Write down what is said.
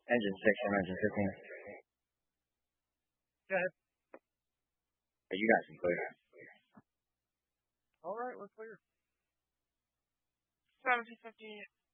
Engine 6, engine 15. Go ahead. You got some clear. All right, we're clear. 1750